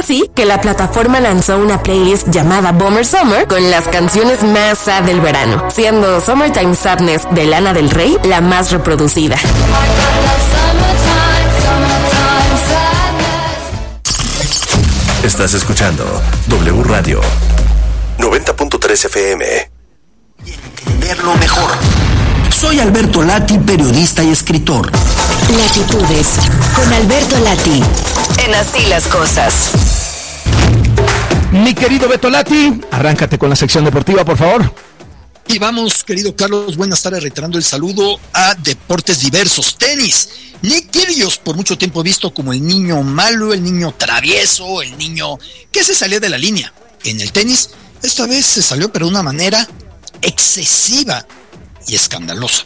así que la plataforma lanzó una playlist llamada Bummer Summer con las canciones más sad del verano, siendo Summertime Sadness de Lana del Rey la más reproducida. Estás escuchando W Radio 90.3 FM. Y entenderlo mejor. Soy Alberto Lati, periodista y escritor. Latitudes, con Alberto Lati. En Así las Cosas. Mi querido Beto Lati, arráncate con la sección deportiva, por favor. Y vamos, querido Carlos, buenas tardes, reiterando el saludo a deportes diversos. Tenis. Nick Kyrgios, por mucho tiempo visto como el niño malo, el niño travieso, el niño que se salía de la línea. En el tenis, esta vez se salió pero de una manera excesiva y escandalosa.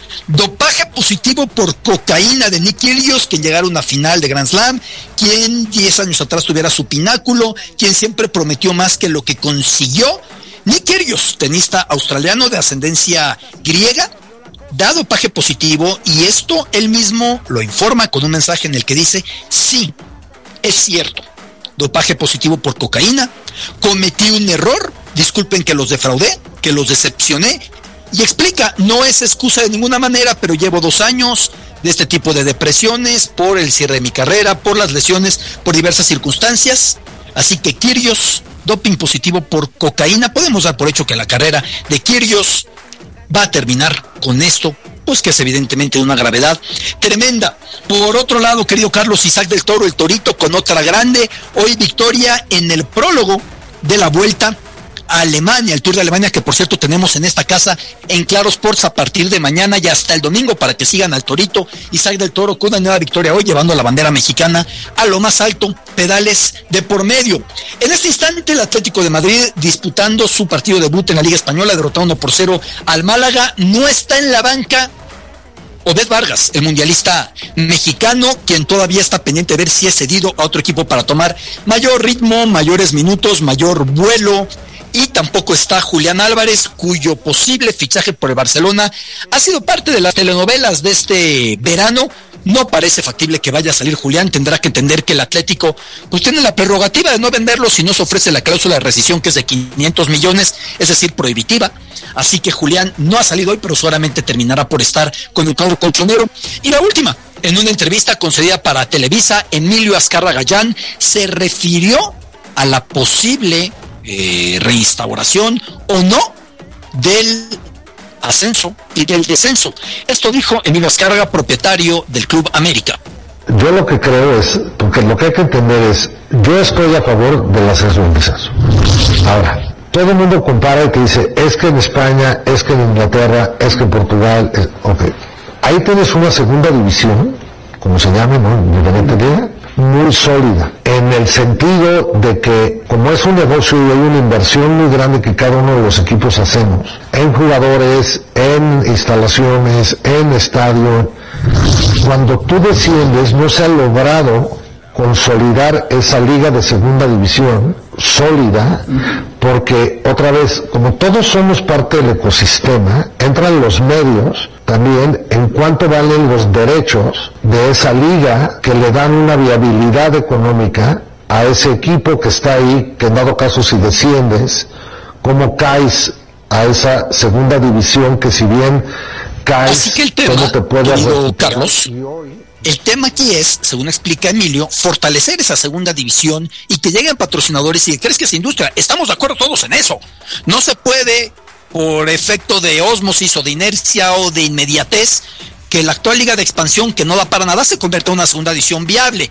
Dopaje positivo por cocaína de Nick Kyrgios, quien llegara a una final de Grand Slam, quien 10 años atrás tuviera su pináculo, quien siempre prometió más que lo que consiguió. Nick Kyrgios, tenista australiano de ascendencia griega, da dopaje positivo, y esto él mismo lo informa con un mensaje en el que dice: sí, es cierto, dopaje positivo por cocaína, cometí un error, disculpen que los defraudé, que los decepcioné, y explica, no es excusa de ninguna manera, pero llevo 2 años de este tipo de depresiones, por el cierre de mi carrera, por las lesiones, por diversas circunstancias, así que Kyrgios, doping positivo por cocaína. Podemos dar por hecho que la carrera de Kyrgios va a terminar con esto, pues que es evidentemente de una gravedad tremenda. Por otro lado, querido Carlos, Isaac del Toro, el Torito, con otra grande, hoy victoria en el prólogo de la Vuelta a Alemania, el Tour de Alemania, que por cierto tenemos en esta casa en Claro Sports a partir de mañana y hasta el domingo, para que sigan al Torito. Isaac del Toro con una nueva victoria hoy, llevando la bandera mexicana a lo más alto, pedales de por medio. En este instante, el Atlético de Madrid, disputando su partido debut en la Liga Española, derrotando 1-0 al Málaga. No está en la banca Obed Vargas, el mundialista mexicano, quien todavía está pendiente de ver si es cedido a otro equipo para tomar mayor ritmo, mayores minutos, mayor vuelo. Y tampoco está Julián Álvarez, cuyo posible fichaje por el Barcelona ha sido parte de las telenovelas de este verano. No parece factible que vaya a salir Julián. Tendrá que entender que el Atlético pues tiene la prerrogativa de no venderlo si no se ofrece la cláusula de rescisión, que es de 500 millones, es decir, prohibitiva. Así que Julián no ha salido hoy, pero seguramente terminará por estar con el cuadro colchonero. Y la última, en una entrevista concedida para Televisa, Emilio Azcárraga Gallán se refirió a la posible reinstauración o no del ascenso y del descenso. Esto dijo Emilio Azcárraga, propietario del Club América. Yo lo que creo es, porque lo que hay que entender es, yo estoy a favor del ascenso y el descenso. Ahora, todo el mundo compara y te dice, es que en España, es que en Inglaterra, es que en Portugal, ok. Ahí tienes una segunda división, como se llama, ¿no? Independiente Liga, muy sólida, en el sentido de que como es un negocio y hay una inversión muy grande que cada uno de los equipos hacemos, en jugadores, en instalaciones, en estadio, cuando tú desciendes no se ha logrado consolidar esa liga de segunda división sólida, porque otra vez, como todos somos parte del ecosistema, entran los medios también en cuánto valen los derechos de esa liga, que le dan una viabilidad económica a ese equipo que está ahí, que en dado caso si desciendes, cómo caes a esa segunda división, que si bien caes, así que el tema, ¿cómo te puedes Carlos? El tema aquí es, según explica Emilio, fortalecer esa segunda división y que lleguen patrocinadores y que crezca esa industria. Estamos de acuerdo todos en eso. No se puede, por efecto de ósmosis o de inercia o de inmediatez, que la actual liga de expansión, que no da para nada, se convierta en una segunda división viable.